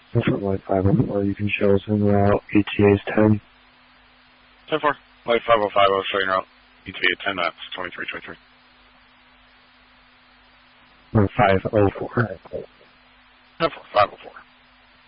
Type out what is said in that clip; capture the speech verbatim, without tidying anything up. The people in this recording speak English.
From Light five oh four, you can show us en route, E T A is ten. ten four, Light five oh five, I'll show you en route, E T A ten knots, twenty-three twenty-three. Or five oh four. ten four, five oh four.